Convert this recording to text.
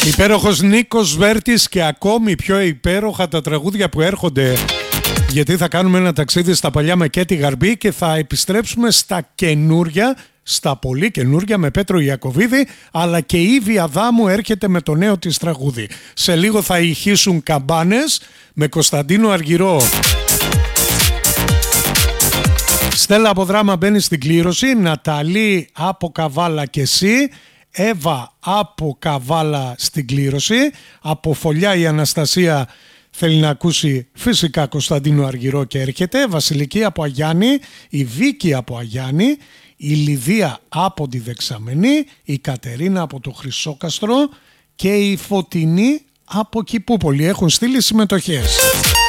Υπέροχος Νίκος Βέρτης και ακόμη πιο υπέροχα τα τραγούδια που έρχονται, γιατί θα κάνουμε ένα ταξίδι στα παλιά με Κέτη Γαρμπή και θα επιστρέψουμε στα καινούρια, στα πολύ καινούρια με Πέτρο Ιακωβίδη, αλλά και η Ήβη Αδάμου έρχεται με το νέο της τραγούδι. Σε λίγο θα ηχήσουν καμπάνες με Κωνσταντίνο Αργυρό. Στέλλα από Δράμα μπαίνει στην κλήρωση, Ναταλή από Καβάλα και εσύ, Εύα από Καβάλα στην κλήρωση, από Φωλιά η Αναστασία θέλει να ακούσει φυσικά Κωνσταντίνο Αργυρό και έρχεται, Βασιλική από Αγιάννη, η Βίκη από Αγιάννη, η Λιδία από τη Δεξαμενή, η Κατερίνα από το Χρυσόκαστρο και η Φωτεινή από Κηπούπολη. Έχουν στείλει συμμετοχές.